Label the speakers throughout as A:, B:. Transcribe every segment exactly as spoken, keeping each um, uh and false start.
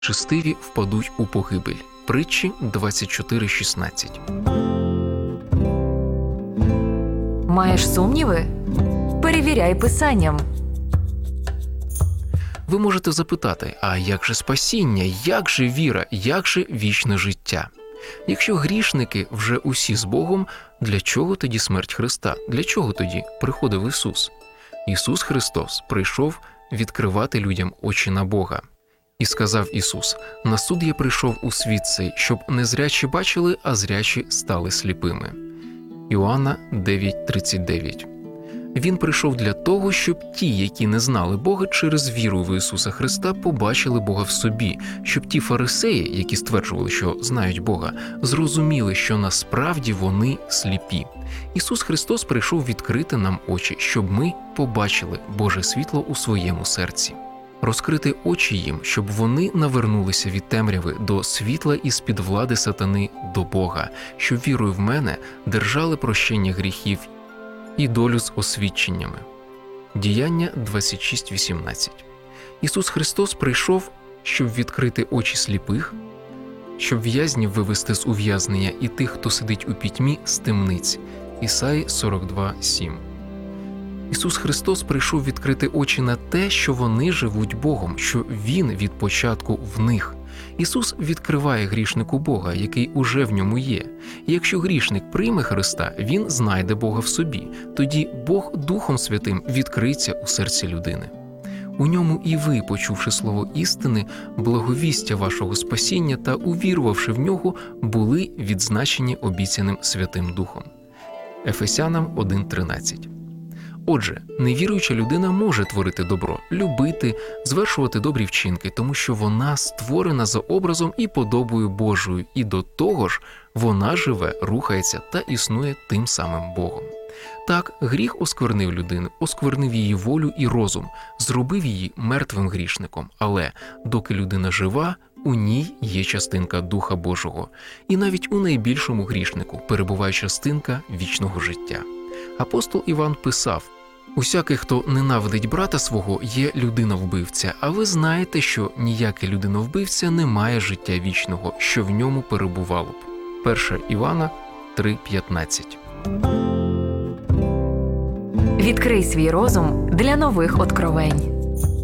A: Честиві впадуть у погибель. Притчі двадцять чотири шістнадцять.
B: Маєш сумніви? Перевіряй писанням.
A: Ви можете запитати, а як же спасіння, як же віра, як же вічне життя? Якщо грішники вже усі з Богом, для чого тоді смерть Христа? Для чого тоді приходив Ісус? Ісус Христос прийшов відкривати людям очі на Бога. І сказав Ісус: «На суд я прийшов у світ цей, щоб незрячі бачили, а зрячі стали сліпими». Іоанна дев'ять тридцять дев'ять. Він прийшов для того, щоб ті, які не знали Бога, через віру в Ісуса Христа побачили Бога в собі, щоб ті фарисеї, які стверджували, що знають Бога, зрозуміли, що насправді вони сліпі. Ісус Христос прийшов відкрити нам очі, щоб ми побачили Боже світло у своєму серці. Розкрити очі їм, щоб вони навернулися від темряви до світла і з-під влади сатани до Бога, щоб вірою в мене держали прощення гріхів і долю з освідченнями. Діяння двадцять шість вісімнадцять. Ісус Христос прийшов, щоб відкрити очі сліпих, щоб в'язнів вивести з ув'язнення і тих, хто сидить у пітьмі, з темниць. Ісаї сорок два сім. Ісус Христос прийшов відкрити очі на те, що вони живуть Богом, що Він від початку в них. Ісус відкриває грішнику Бога, який уже в ньому є. І якщо грішник прийме Христа, він знайде Бога в собі. Тоді Бог Духом Святим відкриється у серці людини. У ньому і ви, почувши слово істини, благовістя вашого спасіння та увірувавши в нього, були відзначені обіцяним Святим Духом. Ефесянам один тринадцять. Отже, невіруюча людина може творити добро, любити, звершувати добрі вчинки, тому що вона створена за образом і подобою Божою, і до того ж вона живе, рухається та існує тим самим Богом. Так, гріх осквернив людину, осквернив її волю і розум, зробив її мертвим грішником, але доки людина жива, у ній є частинка Духа Божого. І навіть у найбільшому грішнику перебуває частинка вічного життя. Апостол Іван писав: «Усякий, хто ненавидить брата свого, є людина-вбивця, а ви знаєте, що ніякий людина-вбивця не має життя вічного, що в ньому перебувало б». перше Івана три п'ятнадцять.
B: Відкрий свій розум для нових откровень.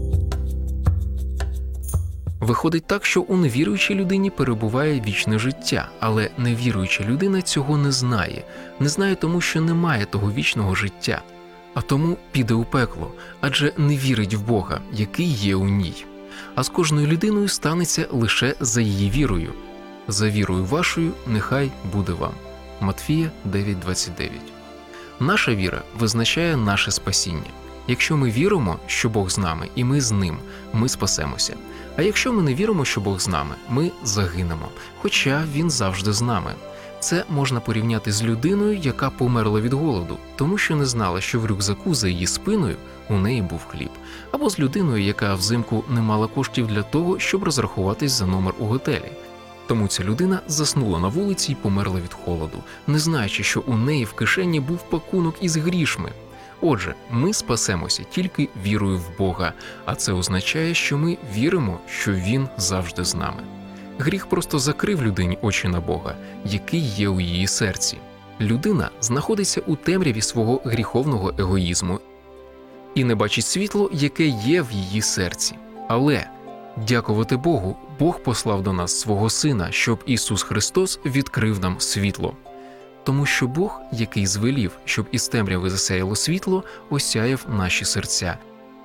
A: Виходить так, що у невіруючій людині перебуває вічне життя, але невіруюча людина цього не знає. Не знає тому, що немає того вічного життя, а тому піде у пекло, адже не вірить в Бога, який є у ній. А з кожною людиною станеться лише за її вірою. «За вірою вашою нехай буде вам». Матфія дев'ять двадцять дев'ять. Наша віра визначає наше спасіння. Якщо ми віримо, що Бог з нами, і ми з Ним, ми спасемося. А якщо ми не віримо, що Бог з нами, ми загинемо, хоча Він завжди з нами. Це можна порівняти з людиною, яка померла від голоду, тому що не знала, що в рюкзаку за її спиною у неї був хліб. Або з людиною, яка взимку не мала коштів для того, щоб розрахуватись за номер у готелі. Тому ця людина заснула на вулиці і померла від холоду, не знаючи, що у неї в кишені був пакунок із грішми. Отже, ми спасемося тільки вірою в Бога, а це означає, що ми віримо, що Він завжди з нами. Гріх просто закрив людині очі на Бога, який є у її серці. Людина знаходиться у темряві свого гріховного егоїзму і не бачить світло, яке є в її серці. Але, дякувати Богу, Бог послав до нас свого Сина, щоб Ісус Христос відкрив нам світло. Тому що Бог, який звелів, щоб із темряви засяяло світло, осяяв наші серця,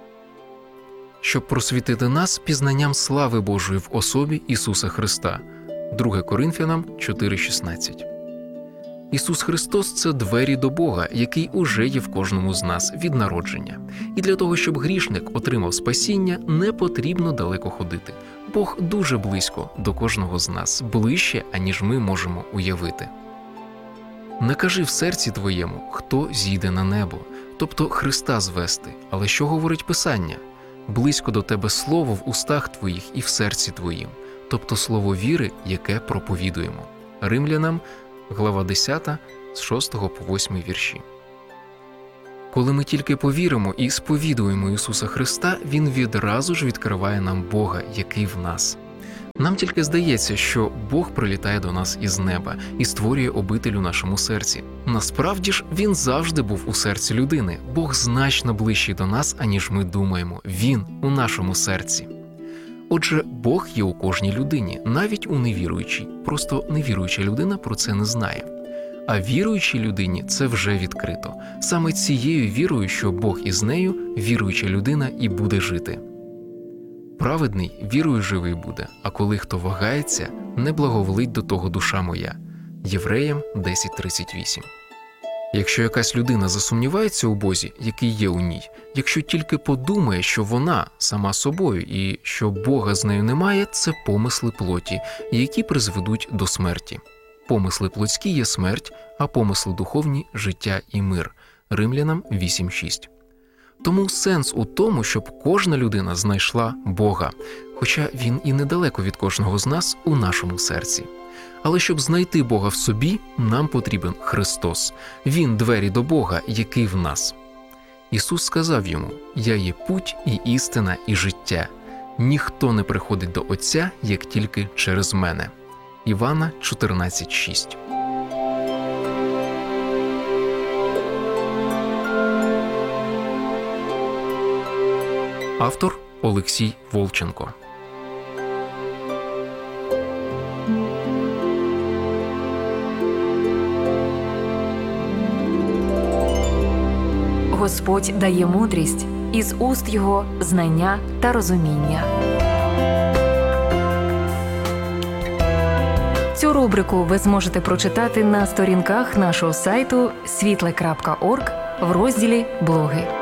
A: щоб просвітити нас пізнанням слави Божої в особі Ісуса Христа. друге Коринфянам чотири шістнадцять. Ісус Христос – це двері до Бога, який уже є в кожному з нас від народження. І для того, щоб грішник отримав спасіння, не потрібно далеко ходити. Бог дуже близько до кожного з нас, ближче, аніж ми можемо уявити. Не кажи в серці твоєму, хто зійде на небо, тобто Христа звести. Але що говорить Писання? Близько до тебе слово в устах твоїх і в серці твоїм, тобто слово віри, яке проповідуємо. Римлянам, глава десята, з шостого по восьмий вірші. Коли ми тільки повіримо і сповідуємо Ісуса Христа, Він відразу ж відкриває нам Бога, який в нас. Нам тільки здається, що Бог прилітає до нас із неба і створює обитель у нашому серці. Насправді ж, Він завжди був у серці людини. Бог значно ближчий до нас, аніж ми думаємо. Він у нашому серці. Отже, Бог є у кожній людині, навіть у невіруючій. Просто невіруюча людина про це не знає. А віруючій людині це вже відкрито. Саме цією вірою, що Бог із нею, віруюча людина і буде жити. Праведний вірою живий буде, а коли хто вагається, не благоволить до того душа моя. Євреям десять тридцять вісім. Якщо якась людина засумнівається у Бозі, який є у ній, якщо тільки подумає, що вона сама собою і що Бога з нею немає, це помисли плоті, які призведуть до смерті. Помисли плотські є смерть, а помисли духовні – життя і мир. Римлянам вісім шість. Тому сенс у тому, щоб кожна людина знайшла Бога, хоча Він і недалеко від кожного з нас у нашому серці. Але щоб знайти Бога в собі, нам потрібен Христос. Він – двері до Бога, який в нас. Ісус сказав йому: «Я є путь і істина і життя. Ніхто не приходить до Отця, як тільки через мене». Івана чотирнадцять шість. Автор Олексій Волченко.
B: Господь дає мудрість, із уст Його знання та розуміння. Цю рубрику ви зможете прочитати на сторінках нашого сайту світле крапка орг в розділі «Блоги».